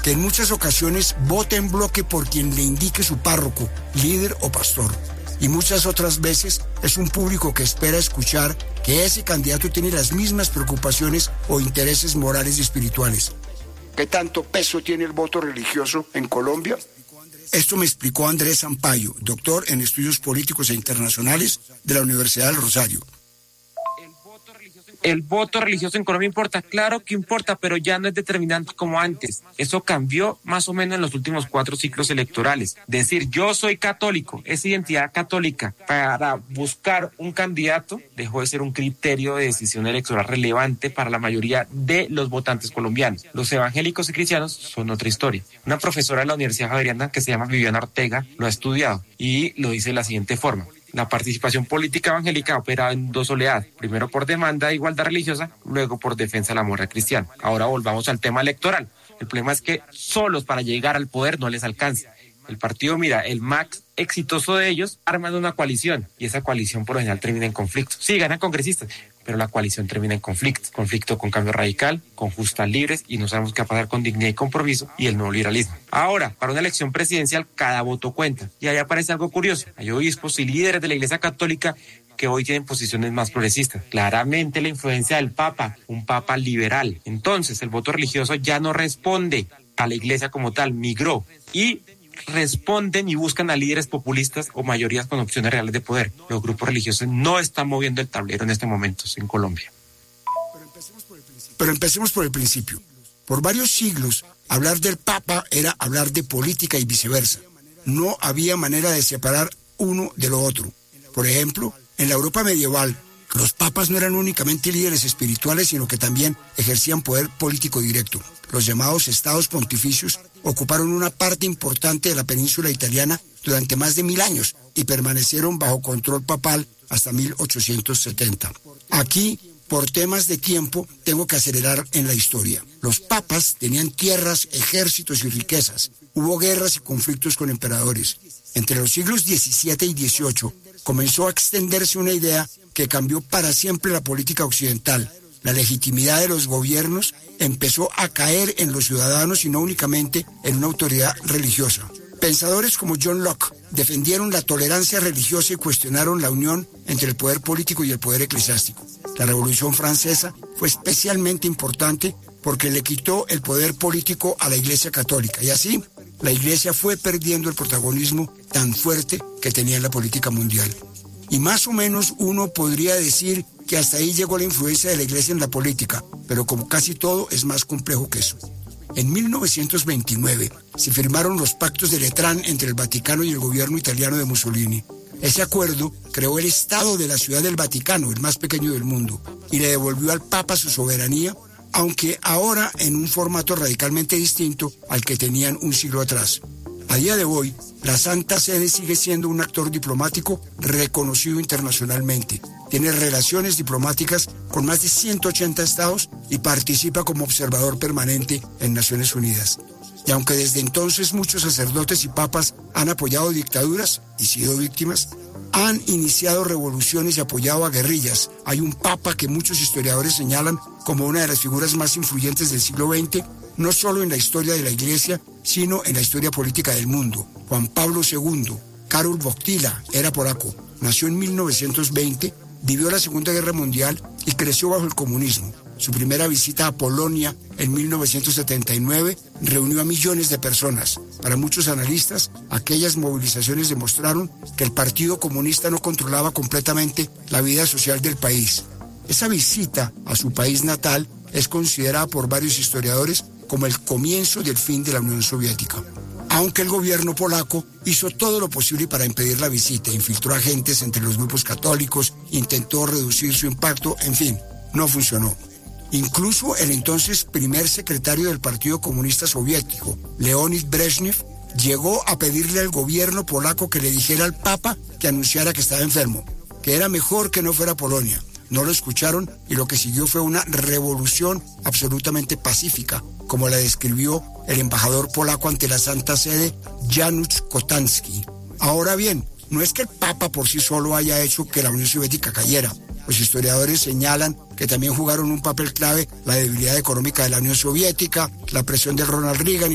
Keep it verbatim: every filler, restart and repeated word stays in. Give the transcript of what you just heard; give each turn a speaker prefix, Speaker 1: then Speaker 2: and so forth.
Speaker 1: que en muchas ocasiones vota en bloque por quien le indique su párroco, líder o pastor. Y muchas otras veces es un público que espera escuchar que ese candidato tiene las mismas preocupaciones o intereses morales y espirituales. ¿Qué tanto peso tiene el voto religioso en Colombia? Esto me explicó Andrés Sampaio, doctor en estudios políticos e internacionales de la Universidad del Rosario.
Speaker 2: El voto religioso en Colombia importa, claro que importa, pero ya no es determinante como antes. Eso cambió más o menos en los últimos cuatro ciclos electorales. Decir yo soy católico, esa identidad católica para buscar un candidato dejó de ser un criterio de decisión electoral relevante para la mayoría de los votantes colombianos. Los evangélicos y cristianos son otra historia. Una profesora de la Universidad Javeriana que se llama Viviana Ortega lo ha estudiado y lo dice de la siguiente forma. La participación política evangélica opera en dos oleadas, primero por demanda de igualdad religiosa, luego por defensa de la moral cristiana. Ahora volvamos al tema electoral. El problema es que solos para llegar al poder no les alcanza. El partido, mira, el más exitoso de ellos, arman una coalición y esa coalición por lo general termina en conflicto. Sí, ganan congresistas, pero la coalición termina en conflicto. Conflicto con Cambio Radical, con Justas Libres y no sabemos qué va a pasar con Dignidad y Compromiso y el nuevo liberalismo. Ahora, para una elección presidencial, cada voto cuenta. Y ahí aparece algo curioso. Hay obispos y líderes de la Iglesia Católica que hoy tienen posiciones más progresistas. Claramente la influencia del Papa, un Papa liberal. Entonces, el voto religioso ya no responde a la Iglesia como tal, migró y responden y buscan a líderes populistas o mayorías con opciones reales de poder. Los grupos religiosos no están moviendo el tablero en este momento en Colombia.
Speaker 1: Pero empecemos por el principio. Por varios siglos, hablar del Papa era hablar de política y viceversa. No había manera de separar uno de lo otro. Por ejemplo, en la Europa medieval, los papas no eran únicamente líderes espirituales, sino que también ejercían poder político directo. Los llamados estados pontificios ocuparon una parte importante de la península italiana durante más de mil años y permanecieron bajo control papal hasta mil ochocientos setenta. Aquí, por temas de tiempo, tengo que acelerar en la historia. Los papas tenían tierras, ejércitos y riquezas. Hubo guerras y conflictos con emperadores. Entre los siglos diecisiete y dieciocho comenzó a extenderse una idea que cambió para siempre la política occidental. La legitimidad de los gobiernos empezó a caer en los ciudadanos y no únicamente en una autoridad religiosa. Pensadores como John Locke defendieron la tolerancia religiosa y cuestionaron la unión entre el poder político y el poder eclesiástico. La Revolución Francesa fue especialmente importante porque le quitó el poder político a la Iglesia Católica y así la Iglesia fue perdiendo el protagonismo tan fuerte que tenía en la política mundial. Y más o menos uno podría decir que hasta ahí llegó la influencia de la Iglesia en la política, pero como casi todo es más complejo que eso. En mil novecientos veintinueve se firmaron los pactos de Letrán entre el Vaticano y el gobierno italiano de Mussolini. Ese acuerdo creó el Estado de la Ciudad del Vaticano, el más pequeño del mundo, y le devolvió al Papa su soberanía, aunque ahora en un formato radicalmente distinto al que tenían un siglo atrás. A día de hoy, la Santa Sede sigue siendo un actor diplomático reconocido internacionalmente. Tiene relaciones diplomáticas con más de ciento ochenta estados y participa como observador permanente en Naciones Unidas. Y aunque desde entonces muchos sacerdotes y papas han apoyado dictaduras y sido víctimas, han iniciado revoluciones y apoyado a guerrillas. Hay un papa que muchos historiadores señalan como una de las figuras más influyentes del siglo veinte, no solo en la historia de la Iglesia, sino en la historia política del mundo. Juan Pablo segundo, Karol Wojtyła, era polaco, nació en mil novecientos veinte, vivió la Segunda Guerra Mundial y creció bajo el comunismo. Su primera visita a Polonia en mil novecientos setenta y nueve reunió a millones de personas. Para muchos analistas, aquellas movilizaciones demostraron que el Partido Comunista no controlaba completamente la vida social del país. Esa visita a su país natal es considerada por varios historiadores como el comienzo del fin de la Unión Soviética. Aunque el gobierno polaco hizo todo lo posible para impedir la visita, infiltró agentes entre los grupos católicos, intentó reducir su impacto, en fin, no funcionó. Incluso el entonces primer secretario del Partido Comunista Soviético, Leonid Brezhnev, llegó a pedirle al gobierno polaco que le dijera al Papa que anunciara que estaba enfermo, que era mejor que no fuera a Polonia. No lo escucharon y lo que siguió fue una revolución absolutamente pacífica, como la describió el embajador polaco ante la Santa Sede, Janusz Kotanski. Ahora bien, no es que el Papa por sí solo haya hecho que la Unión Soviética cayera. Los historiadores señalan que también jugaron un papel clave la debilidad económica de la Unión Soviética, la presión de Ronald Reagan